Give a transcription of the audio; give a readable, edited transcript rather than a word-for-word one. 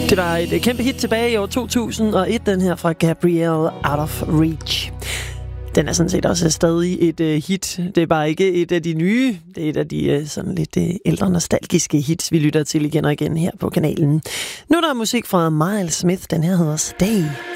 Det var et kæmpe hit tilbage i år 2001, den her fra Gabrielle, Out of Reach. Den er sådan set også stadig et hit. Det er bare ikke et af de nye. Det er et af de sådan lidt ældre nostalgiske hits, vi lytter til igen og igen her på kanalen. Nu er der musik fra Miles Smith. Den her hedder Stay.